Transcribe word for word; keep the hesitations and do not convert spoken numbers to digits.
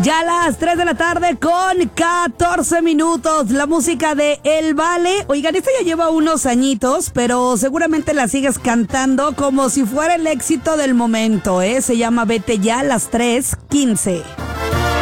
Ya a las tres de la tarde con catorce minutos, la música de El Vale. Oigan, esta ya lleva unos añitos, pero seguramente la sigues cantando como si fuera el éxito del momento, ¿eh? Se llama Vete Ya a las tres quince.